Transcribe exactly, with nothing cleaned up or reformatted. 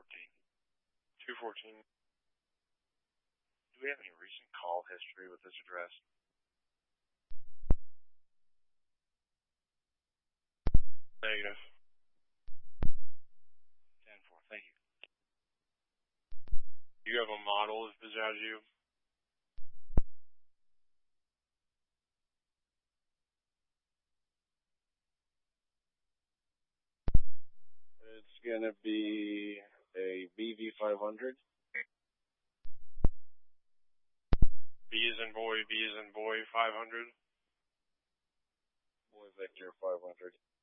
fourteen. two fourteen. Do we have any recent call history with this address? Negative. ten four, thank you. Do you have a model of Pistaggio? It's gonna be a B V five hundred. B is in boy, B is in boy, five hundred. Boy Victor five hundred.